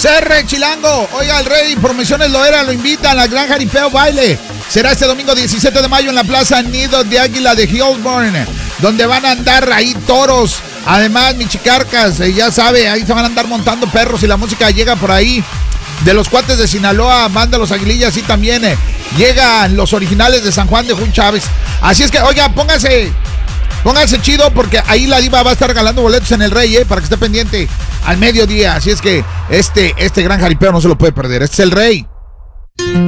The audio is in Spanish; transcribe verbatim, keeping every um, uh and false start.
C R Chilango, oiga, el Rey, Promociones Loera lo invitan al Gran Jaripeo Baile. Será este domingo diecisiete de mayo en la Plaza Nido de Águila de Hillsborough, donde van a andar ahí toros. Además, Michicarcas, eh, ya sabe, ahí se van a andar montando perros y la música llega por ahí. De los cuates de Sinaloa, Banda Los Aguilillas y también eh, llegan los originales de San Juan de Jun Chávez. Así es que, oiga, póngase, póngase chido porque ahí la diva va a estar regalando boletos en el Rey, eh, para que esté pendiente al mediodía. Así es que este, este gran jaripeo no se lo puede perder. Este es el Rey.